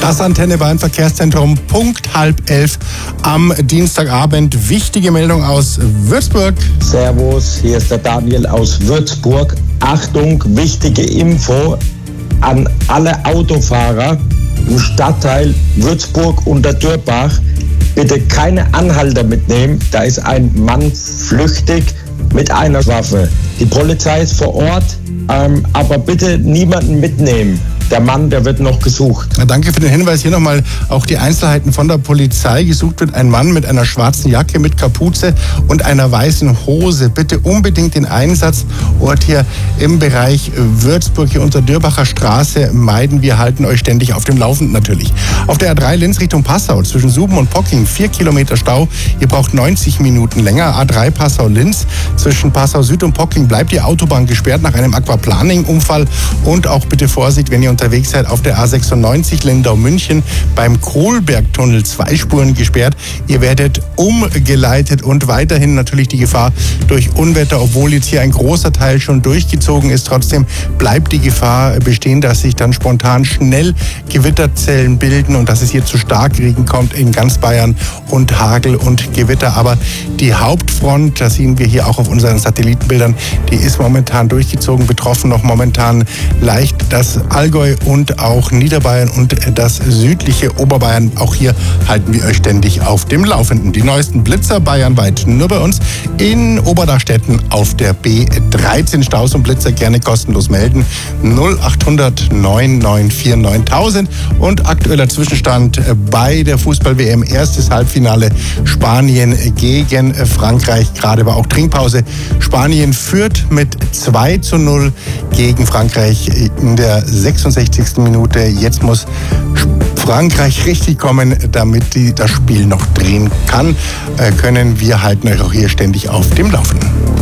Das Antenne Bayern Verkehrszentrum, Punkt 10:30 am Dienstagabend. Wichtige Meldung aus Würzburg. Servus, hier ist der Daniel aus Würzburg. Achtung, wichtige Info an alle Autofahrer im Stadtteil Würzburg unter Dürbach. Bitte keine Anhalter mitnehmen. Da ist ein Mann flüchtig mit einer Waffe. Die Polizei ist vor Ort, aber bitte niemanden mitnehmen. Der Mann, der wird noch gesucht. Danke für den Hinweis. Hier nochmal auch die Einzelheiten von der Polizei. Gesucht wird ein Mann mit einer schwarzen Jacke mit Kapuze und einer weißen Hose. Bitte unbedingt den Einsatzort hier im Bereich Würzburg, hier unter Dürbacher Straße, meiden. Wir halten euch ständig auf dem Laufenden natürlich. Auf der A3 Linz Richtung Passau zwischen Suben und Pocking 4 Kilometer Stau. Ihr braucht 90 Minuten länger. A3 Passau-Linz zwischen Passau Süd und Pocking bleibt die Autobahn gesperrt nach einem Aquaplaning-Unfall. Und auch bitte Vorsicht, wenn ihr unterwegs seid auf der A96 Lindau-München beim Kohlbergtunnel 2 Spuren gesperrt. Ihr werdet umgeleitet und weiterhin natürlich die Gefahr durch Unwetter, obwohl jetzt hier ein großer Teil schon durchgezogen ist. Trotzdem bleibt die Gefahr bestehen, dass sich dann spontan schnell Gewitterzellen bilden und dass es hier zu Starkregen kommt in ganz Bayern und Hagel und Gewitter. Aber die Hauptfront, das sehen wir hier auch auf unseren Satellitenbildern, die ist momentan durchgezogen, betroffen noch momentan leicht das Allgäu und auch Niederbayern und das südliche Oberbayern. Auch hier halten wir euch ständig auf dem Laufenden. Die neuesten Blitzer bayernweit nur bei uns in Oberdachstetten auf der B13. Staus und Blitzer gerne kostenlos melden. 0800 994 9000. Und aktueller Zwischenstand bei der Fußball-WM. Erstes Halbfinale Spanien gegen Frankreich. Gerade war auch Trinkpause. Spanien führt mit 2:0 gegen Frankreich in der 66. Minute. Jetzt muss Frankreich richtig kommen, damit die das Spiel noch drehen können. Wir halten euch auch hier ständig auf dem Laufenden.